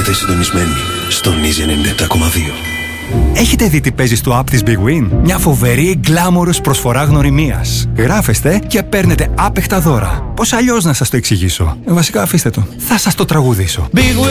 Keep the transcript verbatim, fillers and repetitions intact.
μείνετε συντονισμένοι στον Easy ενενήντα επτά κόμμα δύο. Έχετε δει τι παίζει στο app της Big Win? Μια φοβερή γκλάμορος προσφορά γνωριμίας. Γράφεστε και παίρνετε άπεχτα δώρα. Πώς αλλιώς να σας το εξηγήσω? Ε, βασικά αφήστε το. Θα σας το τραγουδήσω. Big Win.